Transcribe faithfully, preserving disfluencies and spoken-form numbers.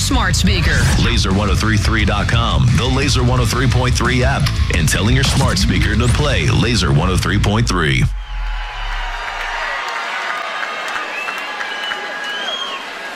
smart speaker. laser ten thirty-three dot com, the Laser one oh three point three app, and telling your smart speaker to play Laser one oh three point three.